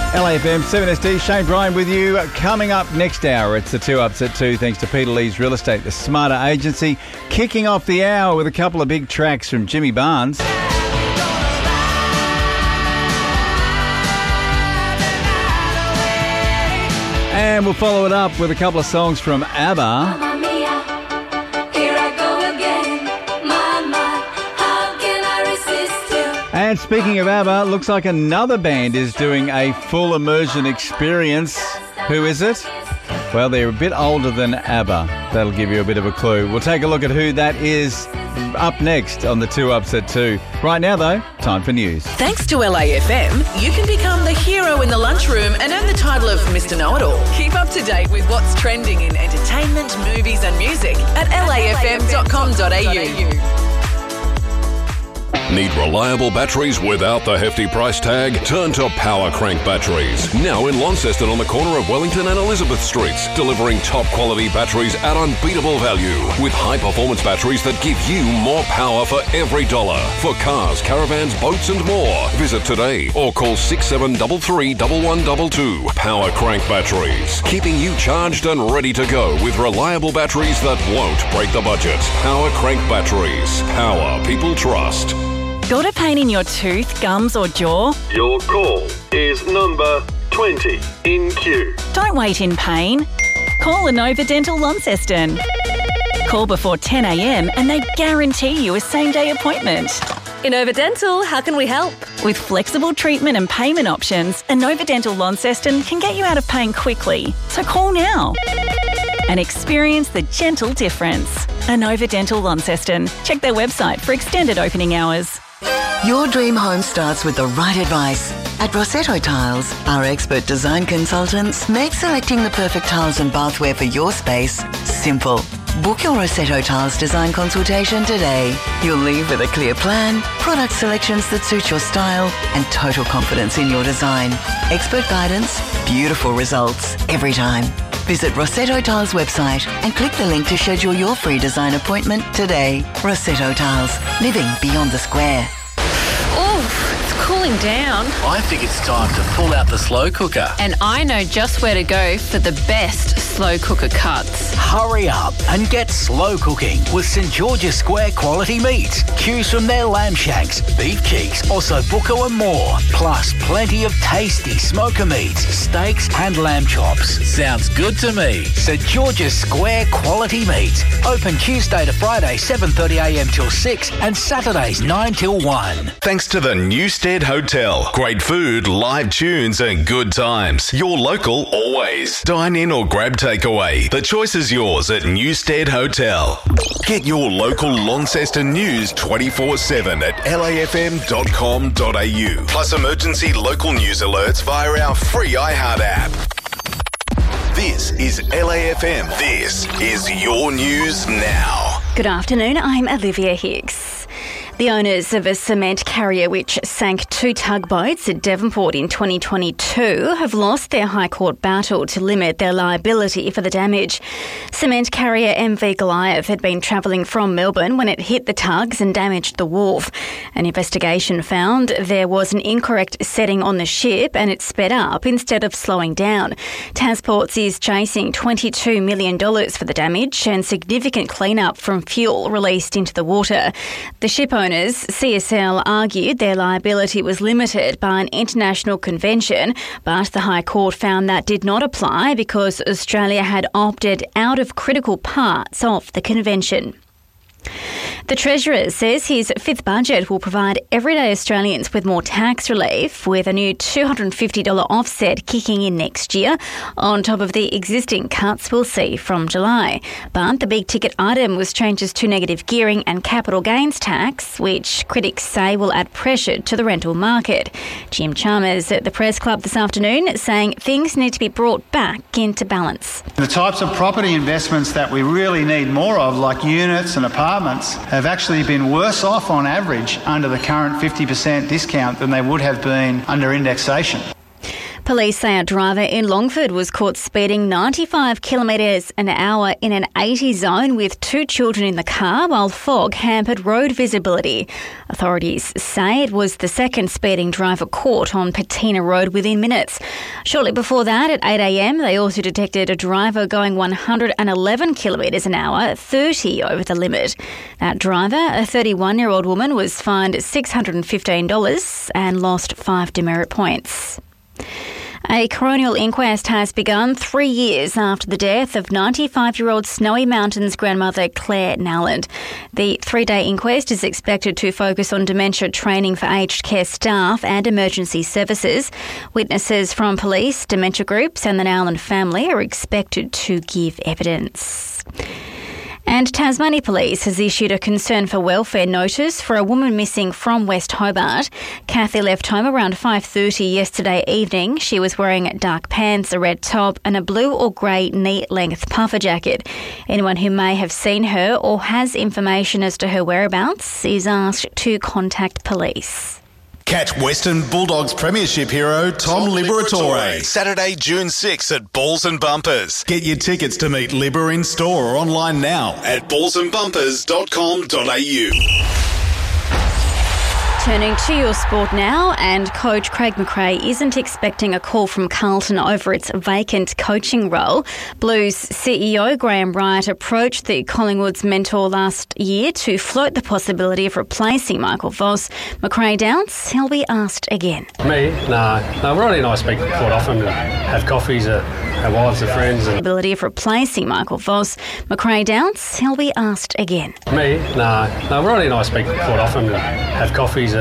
LAFM 7SD, Shane Bryan with you. Coming up next hour, it's the 2 Ups at 2, thanks to Peter Lee's Real Estate, the Smarter Agency. Kicking off the hour with a couple of big tracks from Jimmy Barnes. And we'll follow it up with a couple of songs from ABBA. And speaking of ABBA, looks like another band is doing a full immersion experience. Who is it? Well, they're a bit older than ABBA. That'll give you a bit of a clue. We'll take a look at who that is up next on the 2 Ups at 2. Right now, though, time for news. Thanks to LAFM, you can become the hero in the lunchroom and earn the title of Mr. Know-It-All. Keep up to date with what's trending in entertainment, movies and music at lafm.com.au. Need reliable batteries without the hefty price tag? Turn to Power Crank Batteries. Now in Launceston on the corner of Wellington and Elizabeth Streets, delivering top quality batteries at unbeatable value with high performance batteries that give you more power for every dollar. For cars, caravans, boats and more. Visit today or call 6733 1122. Power Crank Batteries. Keeping you charged and ready to go with reliable batteries that won't break the budget. Power Crank Batteries. Power people trust. Got a pain in your tooth, gums or jaw? Your call is number 20 in queue. Don't wait in pain. Call Inova Dental Launceston. Call before 10 a.m. and they guarantee you a same-day appointment. Inova Dental, how can we help? With flexible treatment and payment options, Inova Dental Launceston can get you out of pain quickly. So call now and experience the gentle difference. Inova Dental Launceston. Check their website for extended opening hours. Your dream home starts with the right advice. At Rossetto Tiles, our expert design consultants make selecting the perfect tiles and bathware for your space simple. Book your Rossetto Tiles design consultation today. You'll leave with a clear plan, product selections that suit your style, and total confidence in your design. Expert guidance, beautiful results every time. Visit Rossetto Tiles website and click the link to schedule your free design appointment today. Rossetto Tiles, living beyond the square. It's cooling down. I think it's time to pull out the slow cooker. And I know just where to go for the best slow cooker cuts. Hurry up and get slow cooking with St George's Square quality meat. Choose from their lamb shanks, beef cheeks, ossobuco and more. Plus plenty of tasty smoker meats, steaks and lamb chops. Sounds good to me. St George's Square quality meat. Open Tuesday to Friday 7:30am till 6 and Saturdays 9 till 1. Thanks to the Newstead Hotel. Great food, live tunes and good times. Your local always. Dine in or grab takeaway. The choice is yours at Newstead Hotel. Get your local Launceston news 24/7 at lafm.com.au. Plus emergency local news alerts via our free iHeart app. This is LAFM. This is your news now. Good afternoon, I'm Olivia Hicks. The owners of a cement carrier which sank 2 tugboats at Devonport in 2022 have lost their High Court battle to limit their liability for the damage. Cement carrier MV Goliath had been travelling from Melbourne when it hit the tugs and damaged the wharf. An investigation found there was an incorrect setting on the ship and it sped up instead of slowing down. Tasports is chasing $22 million for the damage and significant cleanup from fuel released into the water. The ship owners, CSL, argued their liability was limited by an international convention, but the High Court found that did not apply because Australia had opted out of critical parts of the convention. The Treasurer says his 5th budget will provide everyday Australians with more tax relief, with a new $250 offset kicking in next year, on top of the existing cuts we'll see from July. But the big ticket item was changes to negative gearing and capital gains tax, which critics say will add pressure to the rental market. Jim Chalmers at the Press Club this afternoon saying things need to be brought back into balance. The types of property investments that we really need more of, like units and apartments, have actually been worse off on average under the current 50% discount than they would have been under indexation. Police say a driver in Longford was caught speeding 95 kilometres an hour in an 80 zone with 2 children in the car while fog hampered road visibility. Authorities say it was the second speeding driver caught on Patina Road within minutes. Shortly before that, at 8 a.m, they also detected a driver going 111 kilometres an hour, 30 over the limit. That driver, a 31-year-old woman, was fined $615 and lost 5 demerit points. A coronial inquest has begun 3 years after the death of 95-year-old Snowy Mountains grandmother Claire Nowland. The 3-day inquest is expected to focus on dementia training for aged care staff and emergency services. Witnesses from police, dementia groups and the Nowland family are expected to give evidence. And Tasmania Police has issued a concern for welfare notice for a woman missing from West Hobart. Kathy left home around 5:30 yesterday evening. She was wearing dark pants, a red top and a blue or grey knee-length puffer jacket. Anyone who may have seen her or has information as to her whereabouts is asked to contact police. Catch Western Bulldogs Premiership hero Tom Liberatore Saturday, June 6 at Balls and Bumpers. Get your tickets to meet Libber in store or online now at ballsandbumpers.com.au. Turning to your sport now, and coach Craig McRae isn't expecting a call from Carlton over its vacant coaching role. Blues CEO Graham Wright approached the Collingwood's mentor last year to float the possibility of replacing Michael Voss. McRae doubts he'll be asked again. Me? No, Ronnie and I speak quite often and have coffees, our wives are friends. Ability of replacing Michael Voss. McRae doubts he'll be asked again. Me? No, Ronnie and I speak quite often and have coffees,